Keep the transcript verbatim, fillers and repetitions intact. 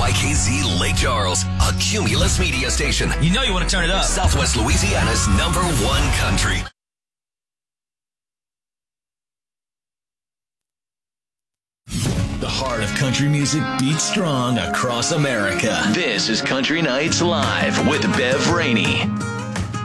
Y K Z Lake Charles, a Cumulus media station. You know you want to turn it up. Southwest Louisiana's number one country. The heart of country music beats strong across America. This is Country Nights Live with Bev Rainey.